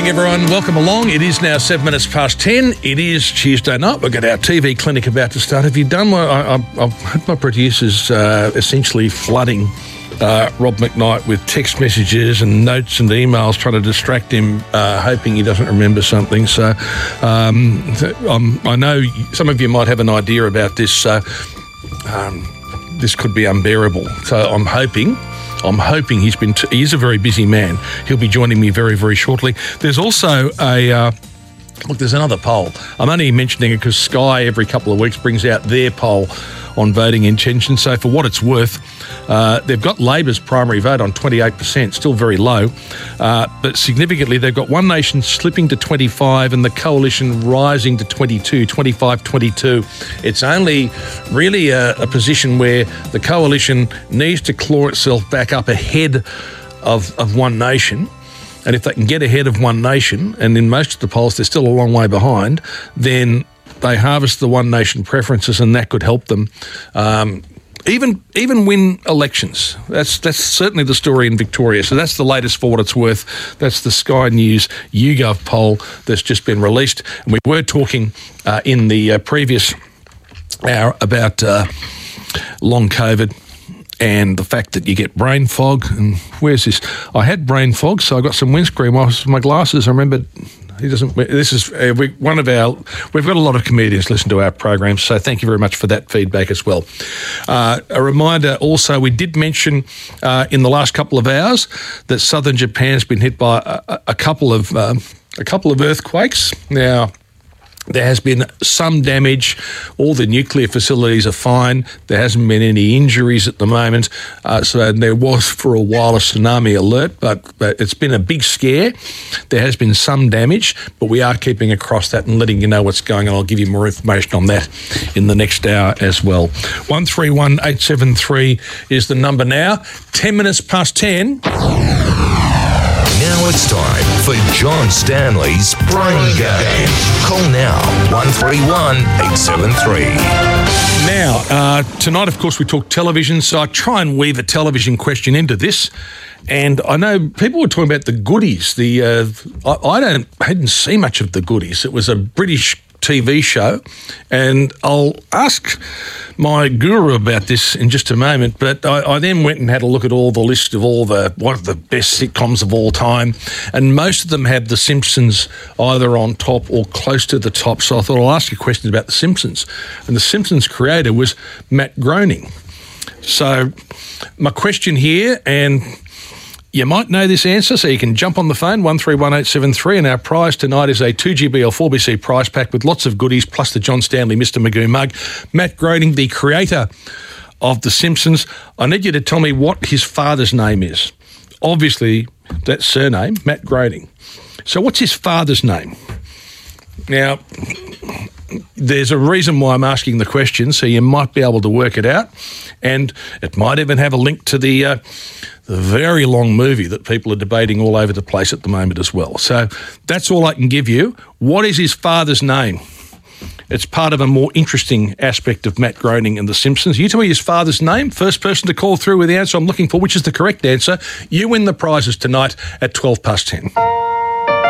morning, everyone. Welcome along. It is now 7 minutes past 10. It is Tuesday night. We've got our TV clinic about to start. Have you done what I've had my producers essentially flooding Rob McKnight with text messages and notes and emails trying to distract him, hoping he doesn't remember something. So I know some of you might have an idea about this. So this could be unbearable. So I'm hoping he's a very busy man. He'll be joining me very, very shortly. There's also there's another poll. I'm only mentioning it because Sky every couple of weeks brings out their poll on voting intention. So for what it's worth, they've got Labor's primary vote on 28%, still very low. But significantly, they've got One Nation slipping to 25 and the Coalition rising to 25-22. It's only really a position where the Coalition needs to claw itself back up ahead of One Nation. And if they can get ahead of One Nation, and in most of the polls they're still a long way behind, then they harvest the One Nation preferences, and that could help them even win elections. That's certainly the story in Victoria. So that's the latest for what it's worth. That's the Sky News YouGov poll that's just been released. And we were talking in the previous hour about long COVID and the fact that you get brain fog. And where's this? I had brain fog, so I got some windscreen wipes for my glasses. I remembered. He doesn't. This is we've got a lot of comedians listen to our program, so thank you very much for that feedback as well. A reminder also, we did mention in the last couple of hours that southern Japan's been hit by a couple of earthquakes. Now, there has been some damage. All the nuclear facilities are fine. There hasn't been any injuries at the moment. So there was for a while a tsunami alert, but it's been a big scare. There has been some damage, but we are keeping across that and letting you know what's going on. I'll give you more information on that in the next hour as well. 131873 is the number now. 10 minutes past 10. Now it's time for John Stanley's Brain Game. Call now, 131873. Now, tonight, of course, we talk television, so I try and weave a television question into this. And I know people were talking about the Goodies. I hadn't seen much of the Goodies. It was a British TV show, and I'll ask my guru about this in just a moment, but I then went and had a look at all the list of one of the best sitcoms of all time, and most of them had The Simpsons either on top or close to the top, so I thought I'll ask you questions about The Simpsons. And The Simpsons creator was Matt Groening. So my question here, and you might know this answer, so you can jump on the phone, 131873, and our prize tonight is a 2GB or 4BC prize pack with lots of goodies, plus the John Stanley Mr. Magoo mug. Matt Groening, the creator of The Simpsons, I need you to tell me what his father's name is. Obviously, that surname, Matt Groening. So what's his father's name? Now, there's a reason why I'm asking the question, so you might be able to work it out, and it might even have a link to the very long movie that people are debating all over the place at the moment as well. So that's all I can give you. What is his father's name? It's part of a more interesting aspect of Matt Groening and The Simpsons. You tell me his father's name. First person to call through with the answer I'm looking for, which is the correct answer. You win the prizes tonight at 10:12.